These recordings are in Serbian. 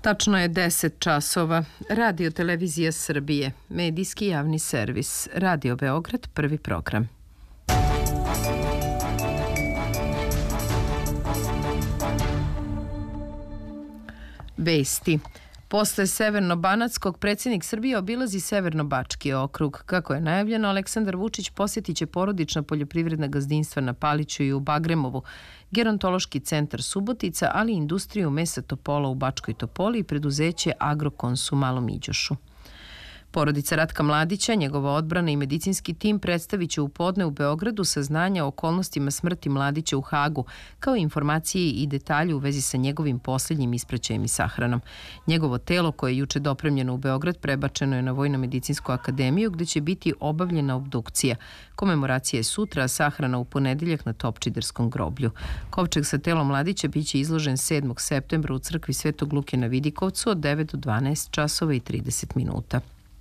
Tačno je 10 časova. Radio Televizija Srbije, medijski javni servis, Radio Beograd, prvi program. Vesti. Posle Severno-Banatskog predsjednik Srbije obilazi Severno-Bački okrug. Kako je najavljeno, Aleksandar Vučić posjetit će porodična poljoprivredna gazdinstva na Paliću i u Bagremovu, gerontološki centar Subotica, ali i industriju mesa Topola u Bačkoj Topoli i preduzeće Agrokons u Malom Iđošu. Porodica Ratka Mladića, njegova odbrana i medicinski tim predstavit će u podne u Beogradu saznanja o okolnostima smrti Mladića u Hagu, kao i informacije i detalje u vezi sa njegovim posljednjim ispraćajem i sahranom. Njegovo telo, koje je juče dopremljeno u Beograd, prebačeno je na Vojno-medicinsku akademiju, gde će biti obavljena obdukcija. Komemoracija je sutra, a sahrana u ponedeljak na Topčiderskom groblju. Kovčeg sa telom Mladića biće izložen 7. septembra u crkvi Svetog Luke na Vidikovcu od 9 do 12 časova i 30 minuta.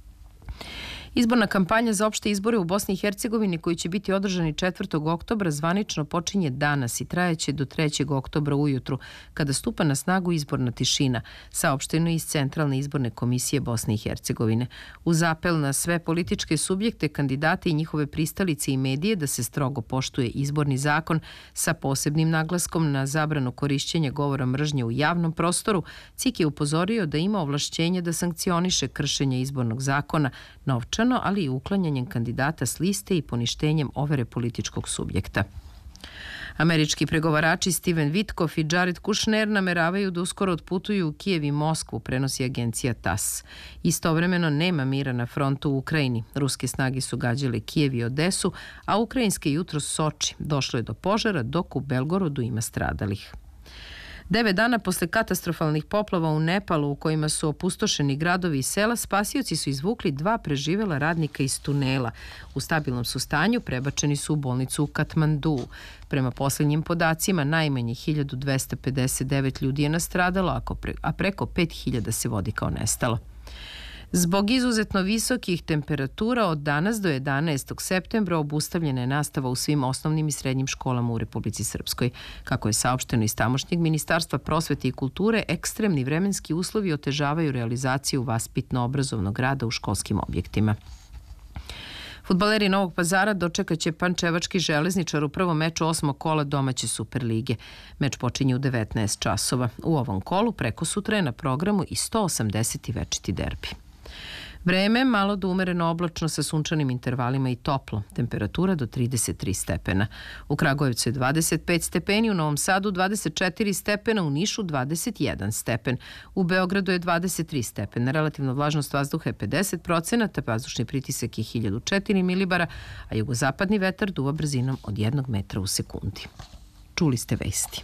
Izborna kampanja za opšte izbore u Bosni i Hercegovini, koji će biti održani 4. oktobra, zvanično počinje danas i trajeće do 3. oktobra ujutru, kada stupa na snagu izborna tišina, saopšteno iz Centralne izborne komisije Bosne i Hercegovine. Uz apel na sve političke subjekte, kandidate i njihove pristalice i medije da se strogo poštuje izborni zakon sa posebnim naglaskom na zabranu korišćenja govora mržnje u javnom prostoru, CIK je upozorio da ima ovlašćenje da sankcioniše kršenje izbornog zakona novčano, ali i uklanjanjem kandidata s liste i poništenjem overe političkog subjekta. Američki pregovarači Steven Witkoff i Jared Kushner nameravaju da uskoro otputuju u Kijev i Moskvu, prenosi agencija TASS. Istovremeno nema mira na frontu u Ukrajini. Ruske snage su gađale Kijev i Odesu, a ukrajinske jutros Soči. Došlo je do požara, dok u Belgorodu ima stradalih. 9 dana posle katastrofalnih poplava u Nepalu, u kojima su opustošeni gradovi i sela, spasioci su izvukli 2 preživela radnika iz tunela. U stabilnom su stanju, prebačeni su u bolnicu u Katmanduu. Prema posljednjim podacima, najmanje 1259 ljudi je nastradalo, a preko 5000 se vodi kao nestalo. Zbog izuzetno visokih temperatura od danas do 11. septembra obustavljena je nastava u svim osnovnim i srednjim školama u Republici Srpskoj. Kako je saopšteno iz tamošnjeg Ministarstva prosvete i kulture, ekstremni vremenski uslovi otežavaju realizaciju vaspitno-obrazovnog rada u školskim objektima. Fudbaleri Novog Pazara dočekaće Pančevački Železničar u prvom meču 8. kola domaće Superlige. Meč počinje u 19 časova. U ovom kolu preko sutra je na programu i 180. večiti derbi. Vreme malo do umereno oblačno sa sunčanim intervalima i toplo. Temperatura do 33 stepena. U Kragujevcu je 25 stepeni, u Novom Sadu 24 stepena, u Nišu 21 stepen. U Beogradu je 23 stepena. Relativna vlažnost vazduha je 50%, vazdušni pritisak je 1004 milibara, a jugozapadni vetar duva brzinom od 1 metra u sekundi. Čuli ste vesti.